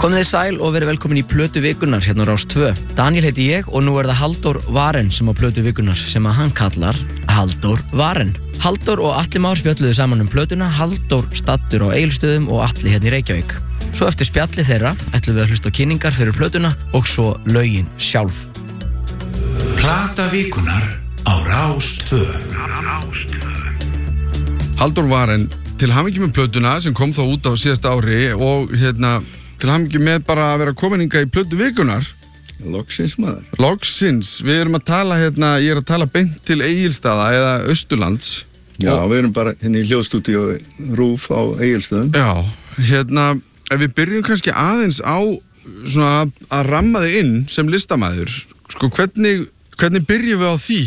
Komið þið sæl og verið velkomin í Plötu vikunnar hérna á Rás 2. Daniel heiti ég og nú það Halldór Varen sem á Plötu vikunnar sem að hann kallar Halldór Varen. Halldór og Atli Már spjölluðu saman plötuna, Halldór staddur á Egilsstöðum og Atli hérna í Reykjavík. Svo eftir spjalli þeirra ætlum við að hlusta á kynningar fyrir plötuna og svo lögin sjálf. Plata vikunnar á Rás 2. Halldór Varen, til hamingju með plötuna sem kom þá út á síðasta ári og til hamingju með bara að vera komin hingað í Plötu vikunnar. Loksins maður. Loksins, við erum að tala ég er að tala beint til Egilsstaða eða Austurlands. Já, við erum bara hérna í hljóðstúdíó RÚV á Egilsstöðum. Já, ef við byrjum kannski aðeins á svona að ramma þig inn sem listamaður, sko hvernig byrjum við á því?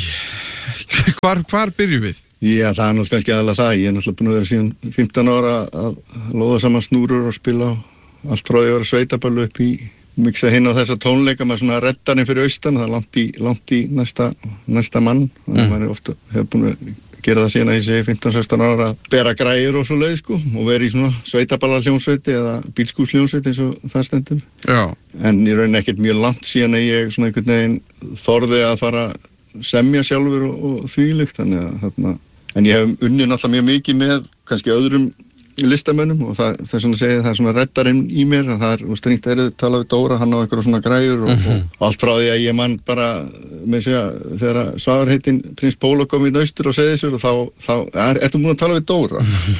Hvar byrjum við? Já, það náttúrulega kannski aðalega það. Ég náttúrulega búin að vera síðan 15 ára að lóða saman snúrur og spila á allt frá því að vera sveitabölu upp í miksa hinn á þessa tónleika með svona reddarinn fyrir austan, það er langt í næsta mann. Þannig að maður ofta hefur búin að gera það síðan að ég segi 15-16 ára að bera græjur og svo leið sko og vera í svona sveitabalahljómsveiti eða bílskúrsljómsveiti eins og það stendur. Já. En í rauninni ekkert mjög langt síðan að ég svona einhvern veginn þorði að fara semja sjálfur og þvílíkt, þannig að þarna, en ég hef unnið náttúrulega mjög mikið með kannski öðrum listamönnum og það er svona að segja það er svona reddarinn í mér að það er strengt tala við Dóra, hann á einhverjum svona græjur og allt frá því að ég mann bara með segja þegar svagarheitinn Prins Pólo kom í Austur og Seyðisfjörð og þá ertu búin að tala við Dóra.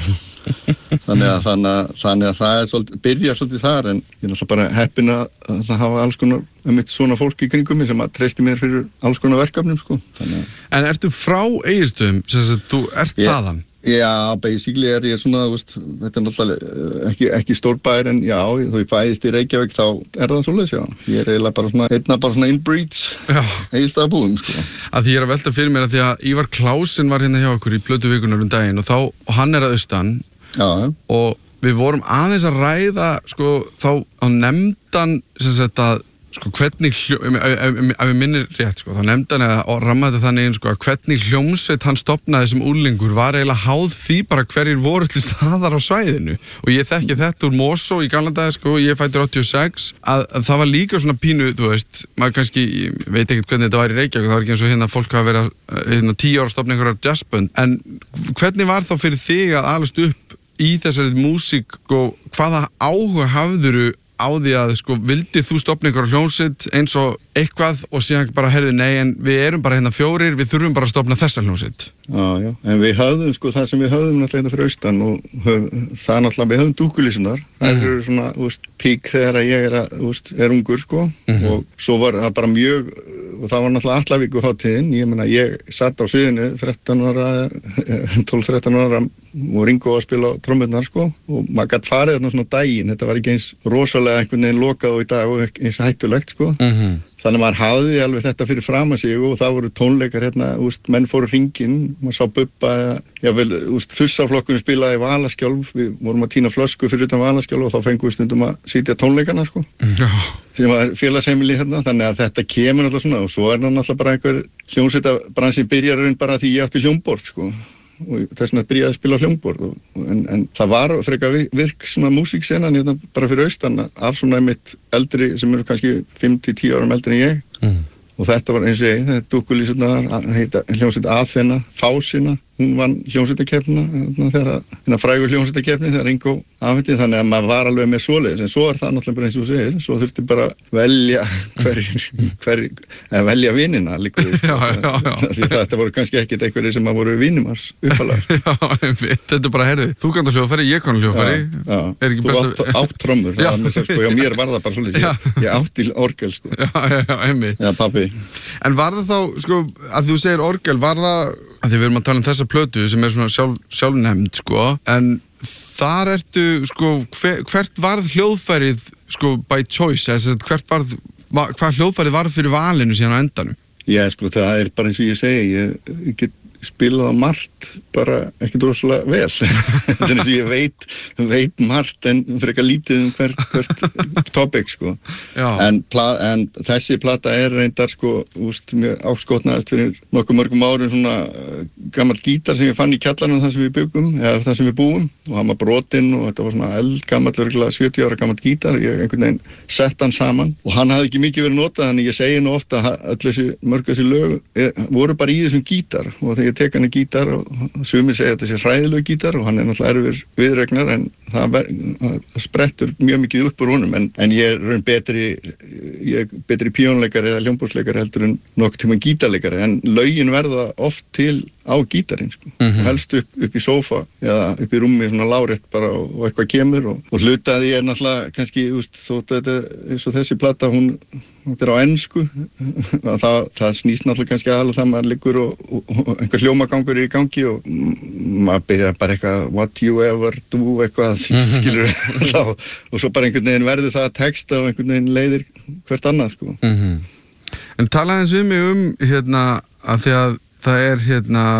þannig að það er svolítið, byrjar svolítið þar en ég er náttúrulega bara heppinn að hafa alls konar svona fólk í kringum mig sem að treysti mér fyrir alls konar verkefnum sko. En ertu frá Egilsstöðum, sem þú ert þaðan? Já, basically er ég svona, þetta er náttúrulega ekki stór bær en já, þó ég fæðist í Reykjavík þá er það svoleiðis, já. Ég er eiginlega bara svona inbreeds Egilsstaðabúum, sko. Að því ég er að velta fyrir mér að því að Ívar Klásin var hérna hjá okkur í Plötu vikunnar daginn og hann er að austan. Já. Og við vorum aðeins að ræða, sko, þá á nefndan, sem sagt að sko hvernig ef ég minnir rétt sko, þá nefndi hann eða rammaði þannig einn sko að hvernig hljómsveit hann stofnaði sem úrlingur var eiginlega háð því bara hverjir voru til staðar á svæðinu og ég þekki þetta úr Mosó í gamla daga sko, ég fæddur 86 að það var líka svona pínu, þú veist, maður kannski veit ekkert hvernig þetta var í Reykjavík, það var ekki eins og hérna fólk hafa verið 10 ára að stofna einhverjar jazzbönd, en hvernig var þá fyrir þig að alast upp í þessari músík og hvaða áhuga hafðirðu á því að sko vildi þú stofna einhverja hljómsveit eins og eitthvað og síðan bara heyrðu nei en við erum bara hérna 4, við þurfum bara að stofna þessa hljómsveit. Já, en við höfðum sko það sem við höfðum náttúrulega hérna fyrir austan og það náttúrulega við höfðum dúkkulísunar, það eru svona pík þegar ég er ungur sko og svo var það bara mjög og það var náttúrulega Allavíkuhátíðin, ég meina ég satt á sviðinu 12-13 ára og Ringo að spila á trommurnar sko og maður gat farið þarna svona daginn, þetta var ekki eins rosalega einhvern veginn lokað og í dag og eins hættulegt sko. Þannig að maður hafði alveg þetta fyrir framan sig og það voru tónleikar hérna, menn fóru hringinn, maður sá Bubba, þursaflokkurinn spilaði Valaskjálf, við vorum að tína flösku fyrir utan Valaskjálf og þá fengum við stundum að sitja tónleikarna sko. Því var félagsheimili hérna, þannig að þetta kemur náttúrulega svona og svo það náttúrulega bara einhver hljómsveitabransi byrjarinn bara því ég átti hljómborð sko. Og þess vegna byrjaði að spila á hljómborð en það var frekar virk svona músíksenan hérna bara fyrir austan af svona einmitt eldri sem eru kannski 5-10 árum eldri en ég og þetta var eins og ég, þetta dúkkulísurnar heita hljómsveit Aþena, Fásina hún vann hljómsveitakeppnina þegar frægu hljómsveitakeppni þegar Ringo afhendi, þannig að maður var alveg með svoleiðis en svo er það náttúrulega bara eins og þú segir svo þurfti bara velja vinina líka því þetta voru kannski ekkert einhverjir sem voru vinimars uppalega þetta er bara, heyrðu, þú kannt á hljóðfæri, ég kann á hljóðfæri þú átt trommur hjá mér var það bara svoleiðis ég átti orgel sko já, pabbi. En var það þá, sko, að þú segir orgel, var það að því við erum að tala þessa plötu sem er svona sjálfnefnd, sko, en þar ertu, sko, hvert varð hljóðfærið, sko, by choice, eða hvað hljóðfærið varð fyrir valinu síðan á endanum? Já, sko, það er bara eins og ég segi, ég get spilað á margt bara ekki droslega vel þannig að ég veit margt en frekar lítið hvert topic sko en þessi plata reyndar sko mjög áskotnaðist fyrir nokkuð mörgum árum svona gamall gítar sem ég fann í kjallarinn þar sem við byggum eða þar sem við búum og hann var brotinn og þetta var svona eldgamall örugglega 70 ára gamall gítar ég einhvern veginn sett hann saman og hann hafði ekki mikið verið notað þannig ég segi nú ofta að mörg þessi lög voru bara í þessum gítar og þegar ég tek hann í gítar og sumir segja þetta sé hræðilegu gítar og hann náttúrulega erfir viðregnar en það sprettur mjög mikið upp úr honum en ég raun betri píónleikari eða hljómborðsleikari heldur en nokkuð tíma gítarleikari en lögin verða oft til á gítarinn sko helst upp í sófa eða upp í rúmi svona lárétt bara og eitthvað kemur og hlutaði ég náttúrulega kannski þótt þetta eins og þessi plata hún þetta á ensku það snýst náttúrulega kannski aðalega það maður liggur og einhver hljómagangur í gangi og maður byrjar bara eitthvað what you ever do eitthvað skilur og svo bara einhvern veginn verður það texta og einhvern veginn leiðir hvert annað sko En talaði eins við mig að því að það